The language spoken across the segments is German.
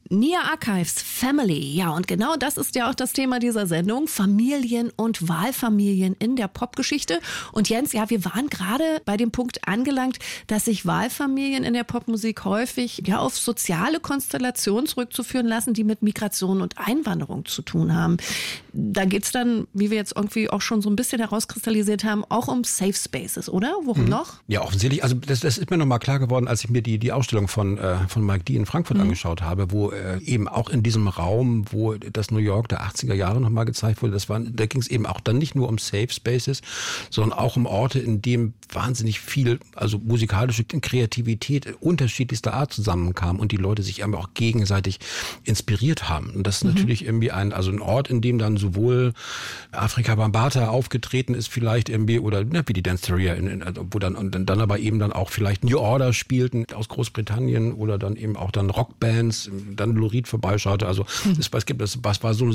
NIA Archives, Family. Ja, und genau das ist ja auch das Thema dieser Sendung. Familien und Wahlfamilien in der Popgeschichte. Und Jens, ja, wir waren gerade bei dem Punkt angelangt, dass sich Wahlfamilien in der Popmusik häufig ja auf soziale Konstellationen zurückzuführen lassen, die mit Migration und Einwanderung zu tun haben. Da geht's dann, wie wir jetzt irgendwie auch schon so ein bisschen herauskristallisiert haben, auch um Safe Spaces, oder? Worum noch? Ja, offensichtlich. Also das ist mir nochmal klar geworden, als ich mir die Ausstellung von Mike Dee in Frankfurt angeschaut habe, wo eben auch in diesem Raum, wo das New York der 80er Jahre nochmal gezeigt wurde, da ging es eben auch dann nicht nur um Safe Spaces, sondern auch um Orte, in denen wahnsinnig viel, also musikalische Kreativität unterschiedlichster Art zusammenkam und die Leute sich eben auch gegenseitig inspiriert haben. Und das ist natürlich irgendwie ein Ort, in dem dann sowohl Afrika Bambaataa aufgetreten ist vielleicht irgendwie oder wie die Dance Theory, wo dann aber eben dann auch vielleicht New Order spielten aus Großbritannien oder dann eben auch dann Rockbands, dann Lou Reed vorbeischaute. Also das war so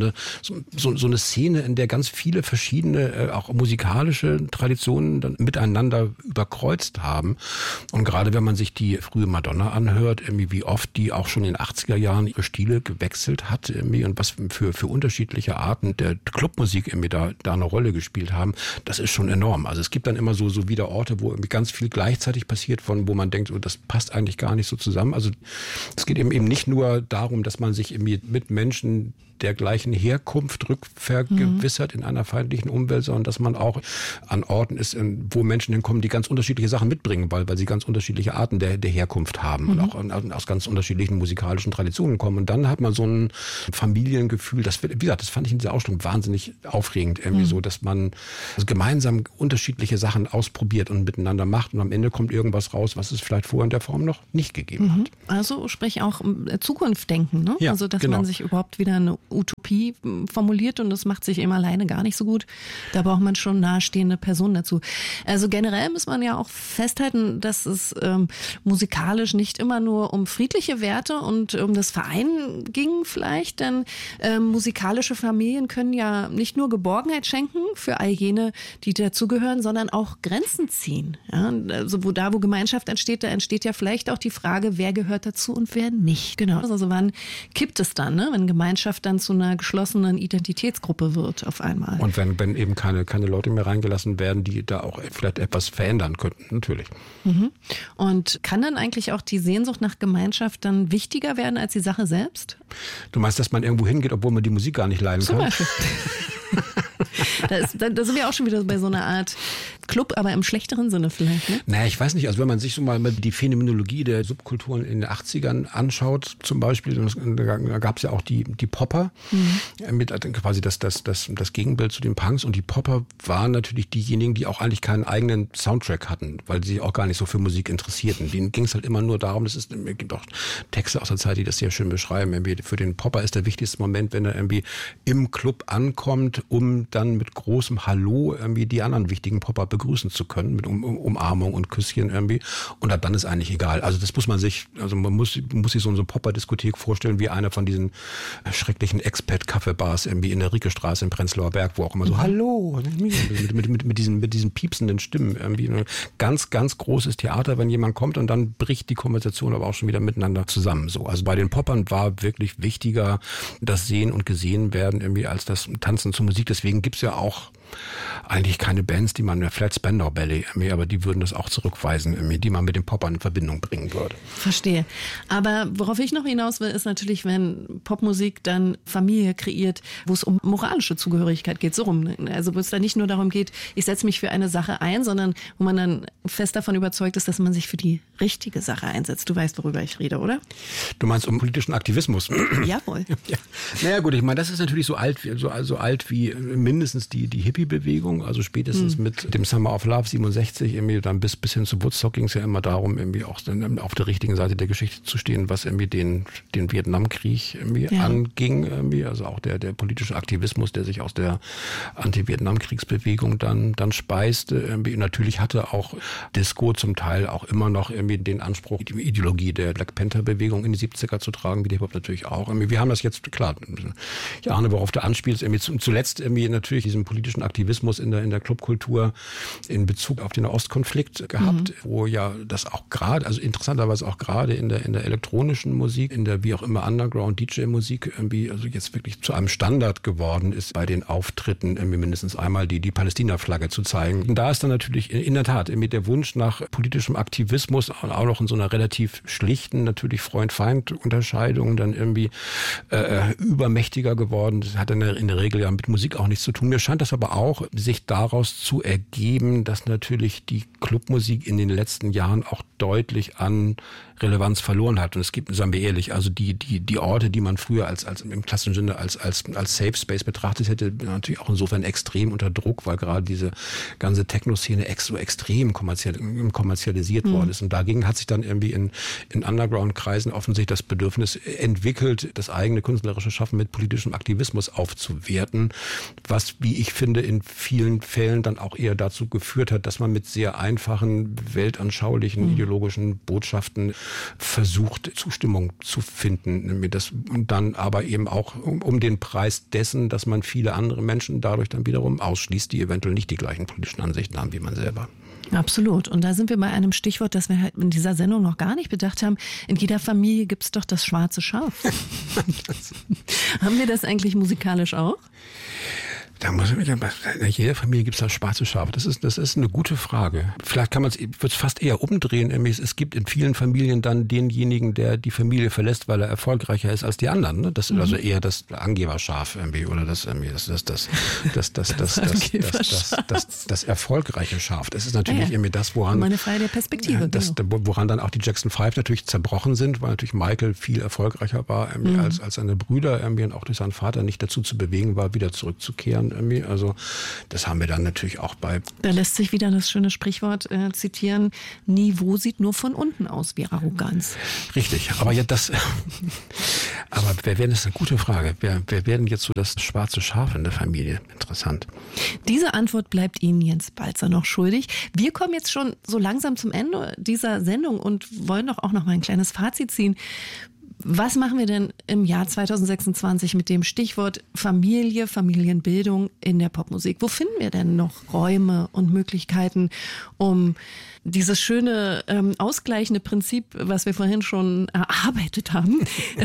eine Szene, in der ganz viele verschiedene auch musikalische Traditionen dann miteinander überkreuzt haben. Und gerade wenn man sich die frühe Madonna anhört, irgendwie wie oft die auch schon in den 80er Jahren ihre Stile gewechselt hat irgendwie und was für unterschiedliche Arten der Clubmusik irgendwie da eine Rolle gespielt haben, das ist schon enorm. Also es gibt dann immer so wieder Orte, wo irgendwie ganz viel gleichzeitig passiert, wo man denkt, oh, das passt eigentlich gar nicht so zusammen. Also es geht eben nicht nur darum, dass man sich irgendwie mit Menschen der gleichen Herkunft rückvergewissert in einer feindlichen Umwelt, sondern dass man auch an Orten ist, wo Menschen hinkommen, die ganz unterschiedliche Sachen mitbringen, weil sie ganz unterschiedliche Arten der Herkunft haben und auch aus ganz unterschiedlichen musikalischen Traditionen kommen. Und dann hat man so ein Familiengefühl, wie gesagt, das fand ich in dieser Ausstellung wahnsinnig aufregend, irgendwie so, dass man gemeinsam unterschiedliche Sachen ausprobiert und miteinander macht und am Ende kommt irgendwas raus, was es vielleicht vorher in der Form noch nicht gegeben hat. Also sprich auch Zukunft denken, ne? Ja, also dass genau. man sich überhaupt wieder eine Utopie formuliert und das macht sich eben alleine gar nicht so gut. Da braucht man schon nahestehende Personen dazu. Also generell muss man ja auch festhalten, dass es musikalisch nicht immer nur um friedliche Werte und um das Vereinen ging vielleicht, denn musikalische Familien können ja nicht nur Geborgenheit schenken für all jene, die dazugehören, sondern auch Grenzen ziehen. Ja, also wo Gemeinschaft entsteht, da entsteht ja vielleicht auch die Frage, wer gehört dazu und wer nicht. Genau. Also wann kippt es dann, ne? Wenn Gemeinschaft dann zu einer geschlossenen Identitätsgruppe wird auf einmal. Und wenn eben keine Leute mehr reingelassen werden, die da auch vielleicht etwas verändern könnten, natürlich. Und kann dann eigentlich auch die Sehnsucht nach Gemeinschaft dann wichtiger werden als die Sache selbst? Du meinst, dass man irgendwo hingeht, obwohl man die Musik gar nicht leiden kann? Zum Beispiel. Da sind wir auch schon wieder bei so einer Art Club, aber im schlechteren Sinne vielleicht, ne? Naja, ich weiß nicht. Also wenn man sich so mal die Phänomenologie der Subkulturen in den 80ern anschaut, zum Beispiel, da gab es ja auch die Popper, mit quasi das Gegenbild zu den Punks. Und die Popper waren natürlich diejenigen, die auch eigentlich keinen eigenen Soundtrack hatten, weil sie sich auch gar nicht so für Musik interessierten. Denen ging es halt immer nur darum, es gibt auch Texte aus der Zeit, die das sehr schön beschreiben. Irgendwie für den Popper ist der wichtigste Moment, wenn er irgendwie im Club ankommt, um dann mit großem Hallo irgendwie die anderen wichtigen Popper begrüßen zu können, mit Umarmung und Küsschen irgendwie. Und ab dann ist eigentlich egal. Also das muss man sich sich so eine Popper-Diskothek vorstellen, wie einer von diesen schrecklichen Expat-Kaffeebars irgendwie in der Riekestraße in Prenzlauer Berg, wo auch immer so Hallo, mit diesen piepsenden Stimmen irgendwie. Ein ganz, ganz großes Theater, wenn jemand kommt und dann bricht die Konversation aber auch schon wieder miteinander zusammen. So. Also bei den Poppern war wirklich wichtiger das Sehen und Gesehen werden irgendwie als das Tanzen zur Musik. Deswegen gibt's ja auch eigentlich keine Bands, die man, vielleicht Spandau Ballet, aber die würden das auch zurückweisen, die man mit den Poppern in Verbindung bringen würde. Verstehe. Aber worauf ich noch hinaus will, ist natürlich, wenn Popmusik dann Familie kreiert, wo es um moralische Zugehörigkeit geht, so rum. Also wo es dann nicht nur darum geht, ich setze mich für eine Sache ein, sondern wo man dann fest davon überzeugt ist, dass man sich für die richtige Sache einsetzt. Du weißt, worüber ich rede, oder? Du meinst um politischen Aktivismus? Jawohl. Ja. Naja gut, ich meine, das ist natürlich so alt wie mindestens die Hippie-Bewegung, also spätestens mit dem Summer of Love 67, irgendwie dann bis hin zu Woodstock ging es ja immer darum, irgendwie auch dann auf der richtigen Seite der Geschichte zu stehen, was irgendwie den Vietnamkrieg irgendwie anging, irgendwie, also auch der politische Aktivismus, der sich aus der Anti-Vietnam-Kriegsbewegung dann speiste, irgendwie. Natürlich hatte auch Disco zum Teil auch immer noch irgendwie den Anspruch, die Ideologie der Black Panther-Bewegung in die 70er zu tragen, wie der Hip-Hop natürlich auch. Irgendwie. Wir haben das jetzt, klar, ich ahne, worauf du anspielst, irgendwie zuletzt irgendwie natürlich diesen politischen Aktivismus in der Clubkultur in Bezug auf den Ostkonflikt gehabt, wo ja das auch gerade, also interessanterweise auch gerade in der elektronischen Musik, in der wie auch immer Underground-DJ-Musik irgendwie also jetzt wirklich zu einem Standard geworden ist, bei den Auftritten irgendwie mindestens einmal die Palästina-Flagge zu zeigen. Und da ist dann natürlich in der Tat mit der Wunsch nach politischem Aktivismus auch noch in so einer relativ schlichten, natürlich Freund-Feind-Unterscheidung dann irgendwie übermächtiger geworden. Das hat dann in der Regel ja mit Musik auch nichts zu tun. Mir scheint das aber auch sich daraus zu ergeben, dass natürlich die Clubmusik in den letzten Jahren auch deutlich an Relevanz verloren hat. Und es gibt, sagen wir ehrlich, also die Orte, die man früher als im klassischen Sinne als Safe Space betrachtet hätte, natürlich auch insofern extrem unter Druck, weil gerade diese ganze Techno-Szene so extrem kommerzialisiert worden ist. Und dagegen hat sich dann irgendwie in Underground-Kreisen offensichtlich das Bedürfnis entwickelt, das eigene künstlerische Schaffen mit politischem Aktivismus aufzuwerten, was, wie ich finde, in vielen Fällen dann auch eher dazu geführt hat, dass man mit sehr einfachen, weltanschaulichen, ideologischen Botschaften versucht, Zustimmung zu finden. Das dann aber eben auch um den Preis dessen, dass man viele andere Menschen dadurch dann wiederum ausschließt, die eventuell nicht die gleichen politischen Ansichten haben wie man selber. Absolut. Und da sind wir bei einem Stichwort, das wir halt in dieser Sendung noch gar nicht bedacht haben. In jeder Familie gibt es doch das schwarze Schaf. Haben wir das eigentlich musikalisch auch? Da muss ich in jeder Familie gibt es das schwarze Schaf. Das ist eine gute Frage. Vielleicht würde es fast eher umdrehen. Es gibt in vielen Familien dann denjenigen, der die Familie verlässt, weil er erfolgreicher ist als die anderen. Ne? Das ist also eher das Angeberschaf irgendwie oder das erfolgreiche Schaf. Das ist natürlich irgendwie das, woran meine Frage der Perspektive, woran dann auch die Jackson 5 natürlich zerbrochen sind, weil natürlich Michael viel erfolgreicher war als seine Brüder und auch durch seinen Vater nicht dazu zu bewegen war, wieder zurückzukehren. Also das haben wir dann natürlich auch bei... Da lässt sich wieder das schöne Sprichwort zitieren, Niveau sieht nur von unten aus wie Arroganz. Richtig, aber ja das... aber wer wäre das eine gute Frage? Wer wäre denn jetzt so das schwarze Schaf in der Familie? Interessant. Diese Antwort bleibt Ihnen Jens Balzer noch schuldig. Wir kommen jetzt schon so langsam zum Ende dieser Sendung und wollen doch auch noch mal ein kleines Fazit ziehen. Was machen wir denn im Jahr 2026 mit dem Stichwort Familie, Familienbildung in der Popmusik? Wo finden wir denn noch Räume und Möglichkeiten, um dieses schöne ausgleichende Prinzip, was wir vorhin schon erarbeitet haben,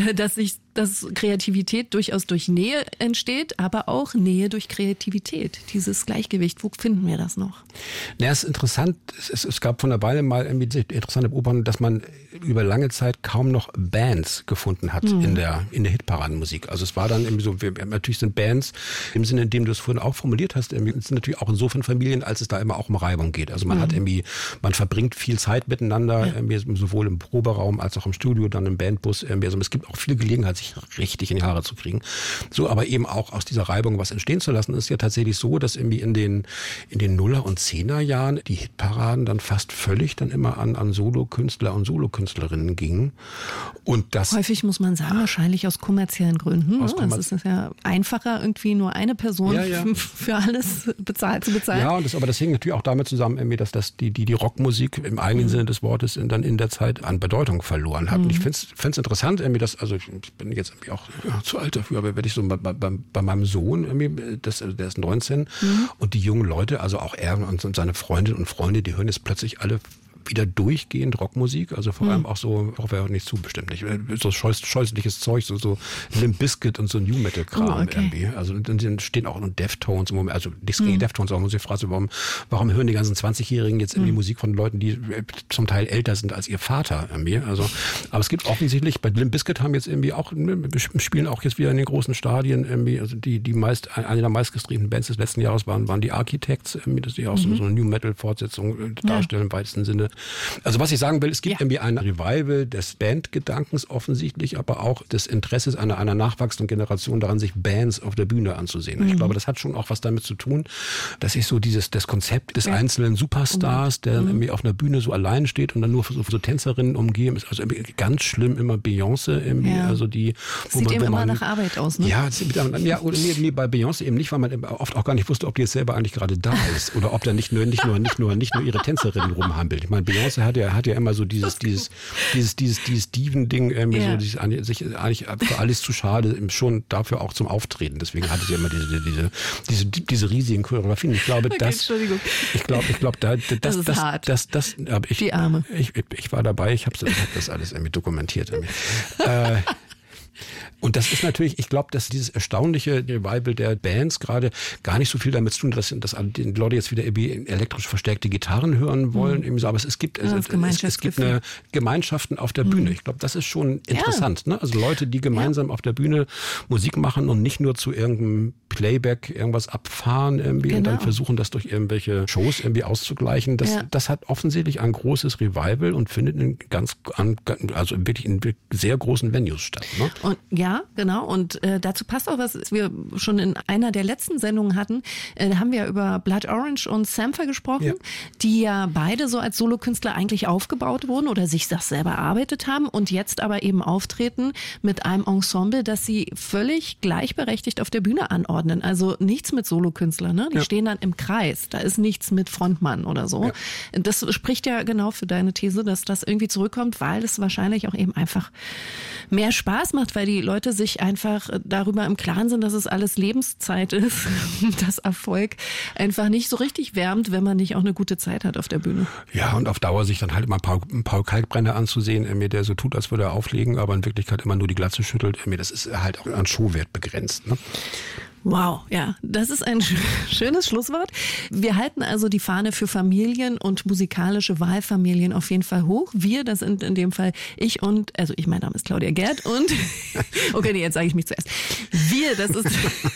dass Kreativität durchaus durch Nähe entsteht, aber auch Nähe durch Kreativität. Dieses Gleichgewicht, wo finden wir das noch? Ja, es ist interessant. Es gab von der Weile mal interessante Beobachtung, dass man über lange Zeit kaum noch Bands gefunden hat in der Hitparadenmusik. Also es war dann irgendwie so, natürlich sind Bands im Sinne, in dem du es vorhin auch formuliert hast, sind natürlich auch insofern Familien, als es da immer auch um Reibung geht. Also man hat man verbringt viel Zeit miteinander, sowohl im Proberaum als auch im Studio, dann im Bandbus. Also es gibt auch viele Gelegenheit, sich richtig in die Haare zu kriegen. So, aber eben auch aus dieser Reibung was entstehen zu lassen, ist ja tatsächlich so, dass irgendwie in den Nuller- und Zehner-Jahren die Hitparaden dann fast völlig dann immer an Solokünstler und Solokünstlerinnen gingen. Und das häufig muss man sagen, wahrscheinlich aus kommerziellen Gründen. Es ist ja einfacher, irgendwie nur eine Person für alles zu bezahlen. Ja, aber das hing natürlich auch damit zusammen, dass die Rockmusik im eigenen Sinne des Wortes dann in der Zeit an Bedeutung verloren hat. Und ich finde es interessant, also ich bin jetzt irgendwie auch zu alt dafür, aber wenn ich so bei meinem Sohn, der ist 19 und die jungen Leute, also auch er und seine Freundinnen und Freunde, die hören jetzt plötzlich alle wieder durchgehend Rockmusik, also vor allem auch so, auch wäre nicht zu bestimmt nicht, so scheußliches Zeug, so Limp Bizkit und so New Metal Kram irgendwie. Also dann stehen auch Deftones, also nichts gegen Deftones, aber man muss sich fragen, warum hören die ganzen 20-Jährigen jetzt irgendwie Musik von Leuten, die zum Teil älter sind als ihr Vater irgendwie. Also, aber es gibt offensichtlich, bei Limp Bizkit haben jetzt irgendwie auch, spielen auch jetzt wieder in den großen Stadien irgendwie, also eine der meistgestreamten Bands des letzten Jahres waren die Architects, dass die auch so eine New Metal Fortsetzung darstellen im weitesten Sinne. Also was ich sagen will, es gibt irgendwie ein Revival des Bandgedankens offensichtlich, aber auch des Interesses einer nachwachsenden Generation daran, sich Bands auf der Bühne anzusehen. Und ich glaube, das hat schon auch was damit zu tun, dass sich so das Konzept des einzelnen Superstars, der dann irgendwie auf einer Bühne so allein steht und dann nur so Tänzerinnen umgeben ist, also irgendwie ganz schlimm immer Beyoncé irgendwie, also die... Sieht eben immer nach Arbeit aus, ne? Ja, bei Beyoncé eben nicht, weil man oft auch gar nicht wusste, ob die jetzt selber eigentlich gerade da ist oder ob da nicht nur ihre Tänzerinnen rumhampelt. Ich meine, meine, Beyoncé hat ja immer so dieses Diven-Ding, irgendwie so, sich eigentlich für alles zu schade, schon dafür auch zum Auftreten. Deswegen hatte sie immer diese riesigen Choreografien. Ich glaube, Entschuldigung. Ich glaube, das ist hart. Die Arme. Ich war dabei, ich habe das alles irgendwie dokumentiert. Und das ist natürlich, ich glaube, dass dieses erstaunliche Revival der Bands gerade gar nicht so viel damit zu tun, dass die Leute jetzt wieder elektrisch verstärkte Gitarren hören wollen. Mhm. Aber es gibt eine Gemeinschaften auf der Bühne. Ich glaube, das ist schon interessant. Ne? Also Leute, die gemeinsam auf der Bühne Musik machen und nicht nur zu irgendeinem Playback irgendwas abfahren irgendwie und dann versuchen, das durch irgendwelche Shows irgendwie auszugleichen. Das hat offensichtlich ein großes Revival und findet wirklich in sehr großen Venues statt. Ne? Und ja, genau. Und dazu passt auch, was wir schon in einer der letzten Sendungen hatten. Da haben wir über Blood Orange und Sampha gesprochen, die ja beide so als Solokünstler eigentlich aufgebaut wurden oder sich das selber erarbeitet haben und jetzt aber eben auftreten mit einem Ensemble, das sie völlig gleichberechtigt auf der Bühne anordnen. Also nichts mit Solokünstlern, ne? Die stehen dann im Kreis. Da ist nichts mit Frontmann oder so. Ja. Das spricht ja genau für deine These, dass das irgendwie zurückkommt, weil es wahrscheinlich auch eben einfach mehr Spaß macht, weil die Leute sich einfach darüber im Klaren sind, dass es alles Lebenszeit ist, dass Erfolg einfach nicht so richtig wärmt, wenn man nicht auch eine gute Zeit hat auf der Bühne. Ja, und auf Dauer sich dann halt immer Paul Kalkbrenner anzusehen, der so tut, als würde er auflegen, aber in Wirklichkeit immer nur die Glatze schüttelt, das ist halt auch an Showwert begrenzt. Ne? Wow, ja, das ist ein schönes Schlusswort. Wir halten also die Fahne für Familien und musikalische Wahlfamilien auf jeden Fall hoch. Wir, das sind in dem Fall mein Name ist Claudia Gerd und, okay, jetzt sage ich mich zuerst. Wir, das ist...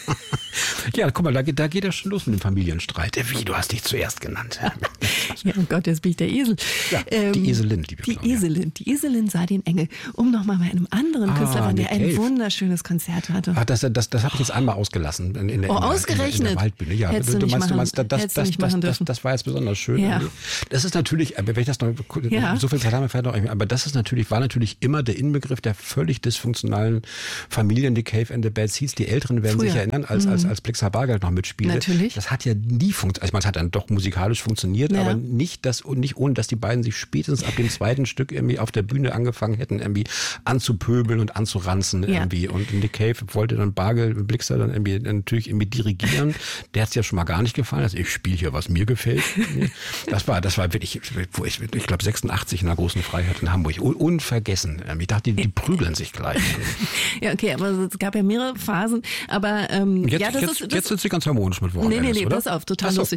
Ja, guck mal, da geht das schon los mit dem Familienstreit. Wie, du hast dich zuerst genannt. Ja, oh Gott, jetzt bin ich der Esel. Ja, die Eselin, liebe Claudia. Die Eselin sah den Engel. Um nochmal bei einem anderen Künstler, der ein wunderschönes Konzert hatte. Das habe ich jetzt einmal ausgelassen. In der Waldbühne. Ja, Hättest du nicht machen dürfen. Das war jetzt besonders schön. Ja. Das ist natürlich, wenn ich das noch, so viel Zeit haben wir vielleicht noch, aber das ist war natürlich immer der Inbegriff der völlig dysfunktionalen Familien, die Cave and the Bats hieß. Die Älteren werden sich erinnern, als Blixa Bargeld noch mitspielte. Natürlich. Das hat ja nie funktioniert. Also es hat dann doch musikalisch funktioniert, aber nicht ohne, dass die beiden sich spätestens ab dem zweiten Stück irgendwie auf der Bühne angefangen hätten, irgendwie anzupöbeln und anzuranzen irgendwie. Und Nick Cave wollte dann Blixa dann irgendwie natürlich irgendwie dirigieren. Der hat es ja schon mal gar nicht gefallen. Also ich spiele hier, was mir gefällt. Das war wirklich, ich glaube 86 in der großen Freiheit in Hamburg. Unvergessen. Ich dachte, die prügeln sich gleich. Ja, okay, aber es gab ja mehrere Phasen. Aber jetzt sind sie ganz harmonisch mit Wochenendes, Nee, oder? pass auf, total lustig.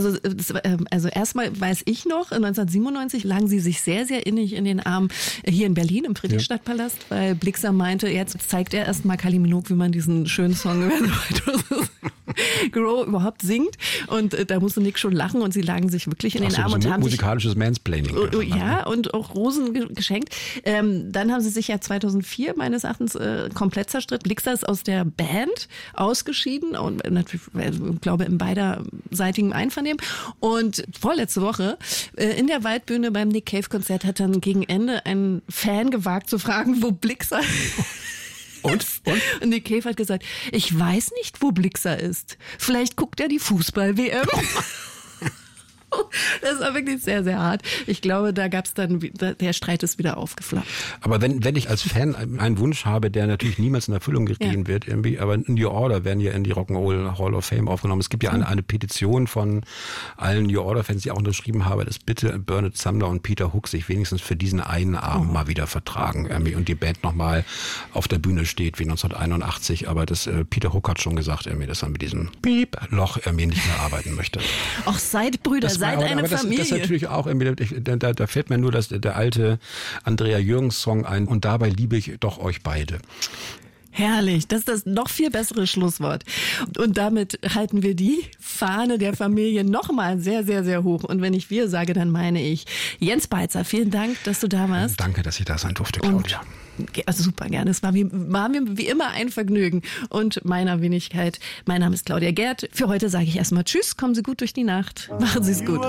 Also erstmal weiß ich noch, 1997 lagen sie sich sehr, sehr innig in den Armen hier in Berlin im Friedrichstadtpalast, weil Blixa meinte, jetzt zeigt er erstmal Kylie Minogue, wie man diesen schönen Song Grow überhaupt singt. Und da musste Nick schon lachen und sie lagen sich wirklich in den Armen und haben musikalisches Mansplaining. Ja, und auch Rosen geschenkt. Dann haben sie sich ja 2004 meines Erachtens komplett zerstritten. Blixa ist aus der Band ausgeschieden und natürlich, ich glaube, im beiderseitigen Einvernehmen. Und vorletzte Woche in der Waldbühne beim Nick Cave Konzert hat dann gegen Ende ein Fan gewagt zu fragen, wo Blixa Und Nick Cave hat gesagt, ich weiß nicht, wo Blixa ist. Vielleicht guckt er die Fußball-WM. Das war wirklich sehr, sehr hart. Ich glaube, da gab es dann, der Streit ist wieder aufgeflammt. Aber wenn ich als Fan einen Wunsch habe, der natürlich niemals in Erfüllung gehen wird, irgendwie, aber New Order werden ja in die Rock'n'Roll Hall of Fame aufgenommen. Es gibt ja eine Petition von allen New Order-Fans, die auch unterschrieben haben, dass bitte Bernard Sumner und Peter Hook sich wenigstens für diesen einen Abend mal wieder vertragen irgendwie, und die Band nochmal auf der Bühne steht wie 1981. Aber Peter Hook hat schon gesagt, irgendwie, dass er mit diesem Piep-Loch irgendwie nicht mehr arbeiten möchte. Ach, seid Brüder, seid eine Familie. Das natürlich auch, da fällt mir nur der alte Andrea Jürgens-Song ein, und dabei liebe ich doch euch beide. Herrlich, das ist das noch viel bessere Schlusswort. Und damit halten wir die Fahne der Familie nochmal sehr, sehr, sehr hoch. Und wenn ich wir sage, dann meine ich Jens Beitzer. Vielen Dank, dass du da warst. Danke, dass ich da sein durfte, Claudia. Also super gerne. Es war mir wie immer ein Vergnügen. Und meiner Wenigkeit, mein Name ist Claudia Gerd. Für heute sage ich erstmal Tschüss, kommen Sie gut durch die Nacht. Machen Sie es gut.